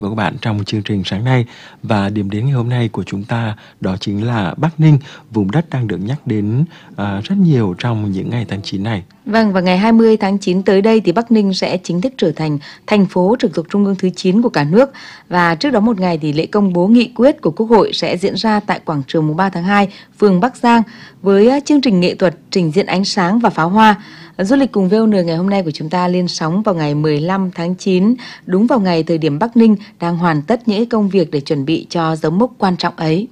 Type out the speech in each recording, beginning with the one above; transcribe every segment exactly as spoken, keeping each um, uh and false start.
Và các bạn trong chương trình sáng nay, và điểm đến ngày hôm nay của chúng ta đó chính là Bắc Ninh, vùng đất đang được nhắc đến à, rất nhiều trong những ngày tháng chín này. Vâng, và ngày hai mươi tháng chín tới đây thì Bắc Ninh sẽ chính thức trở thành thành phố trực thuộc trung ương thứ chín của cả nước. Và trước đó một ngày thì lễ công bố nghị quyết của Quốc hội sẽ diễn ra tại quảng trường mùng ba tháng hai, phường Bắc Giang với chương trình nghệ thuật, trình diễn ánh sáng và pháo hoa. Du lịch cùng vê o en ngày hôm nay của chúng ta lên sóng vào ngày mười lăm tháng chín, đúng vào ngày thời điểm Bắc Ninh đang hoàn tất những công việc để chuẩn bị cho dấu mốc quan trọng ấy.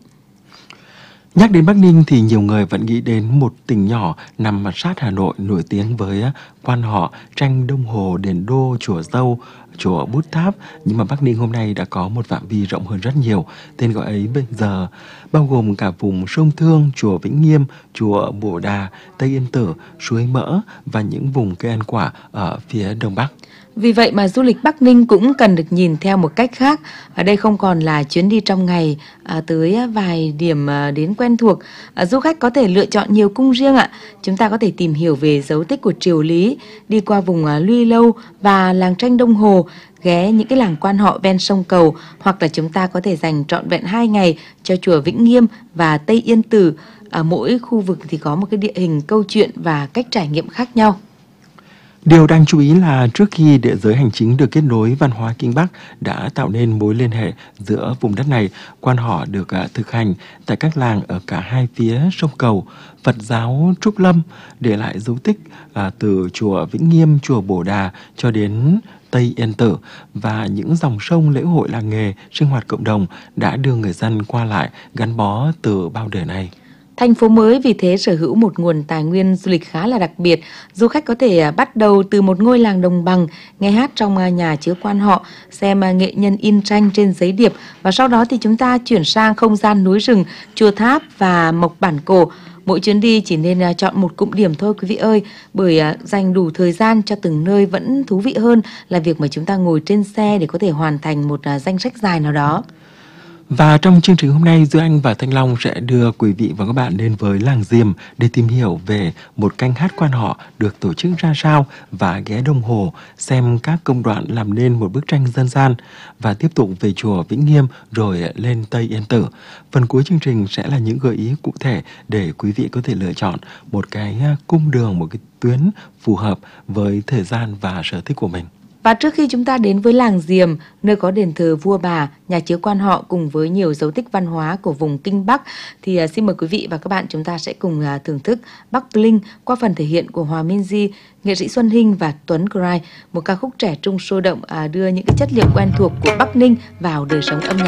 Nhắc đến Bắc Ninh thì nhiều người vẫn nghĩ đến một tỉnh nhỏ nằm mặt sát Hà Nội, nổi tiếng với quan họ, tranh Đông Hồ, đền Đô, chùa Dâu, chùa Bút Tháp. Nhưng mà Bắc Ninh hôm nay đã có một phạm vi rộng hơn rất nhiều. Tên gọi ấy bây giờ bao gồm cả vùng Sông Thương, chùa Vĩnh Nghiêm, chùa Bồ Đà, Tây Yên Tử, suối Mỡ và những vùng cây ăn quả ở phía Đông Bắc. Vì vậy mà du lịch Bắc Ninh cũng cần được nhìn theo một cách khác. Ở đây không còn là chuyến đi trong ngày à, tới vài điểm à, đến quen thuộc. À, du khách có thể lựa chọn nhiều cung riêng ạ. Chúng ta có thể tìm hiểu về dấu tích của triều Lý, đi qua vùng à, Luy Lâu và làng tranh Đông Hồ, ghé những cái làng quan họ ven sông Cầu, hoặc là chúng ta có thể dành trọn vẹn hai ngày cho chùa Vĩnh Nghiêm và Tây Yên Tử. Ở mỗi khu vực thì có một cái địa hình, câu chuyện và cách trải nghiệm khác nhau. Điều đáng chú ý là trước khi địa giới hành chính được kết nối, văn hóa Kinh Bắc đã tạo nên mối liên hệ giữa vùng đất này. Quan họ được uh, thực hành tại các làng ở cả hai phía sông Cầu. Phật giáo Trúc Lâm để lại dấu tích uh, từ chùa Vĩnh Nghiêm, chùa Bồ Đà cho đến Tây Yên Tử, và những dòng sông, lễ hội, làng nghề, sinh hoạt cộng đồng đã đưa người dân qua lại gắn bó từ bao đời nay. Thành phố mới vì thế sở hữu một nguồn tài nguyên du lịch khá là đặc biệt. Du khách có thể bắt đầu từ một ngôi làng đồng bằng, nghe hát trong nhà chứa quan họ, xem nghệ nhân in tranh trên giấy điệp, và sau đó thì chúng ta chuyển sang không gian núi rừng, chùa tháp và mộc bản cổ. Mỗi chuyến đi chỉ nên chọn một cụm điểm thôi quý vị ơi, bởi dành đủ thời gian cho từng nơi vẫn thú vị hơn là việc mà chúng ta ngồi trên xe để có thể hoàn thành một danh sách dài nào đó. Và trong chương trình hôm nay, Duy Anh và Thanh Long sẽ đưa quý vị và các bạn đến với làng Diềm để tìm hiểu về một canh hát quan họ được tổ chức ra sao, và ghé Đông Hồ xem các công đoạn làm nên một bức tranh dân gian, và tiếp tục về chùa Vĩnh Nghiêm rồi lên Tây Yên Tử. Phần cuối chương trình sẽ là những gợi ý cụ thể để quý vị có thể lựa chọn một cái cung đường, một cái tuyến phù hợp với thời gian và sở thích của mình. Và trước khi chúng ta đến với làng Diềm, nơi có đền thờ vua bà, nhà chứa quan họ cùng với nhiều dấu tích văn hóa của vùng Kinh Bắc, thì xin mời quý vị và các bạn chúng ta sẽ cùng thưởng thức Bắc Bling qua phần thể hiện của Hòa Minzy, nghệ sĩ Xuân Hinh và Tuấn Cry, một ca khúc trẻ trung sôi động đưa những cái chất liệu quen thuộc của Bắc Ninh vào đời sống âm nhạc.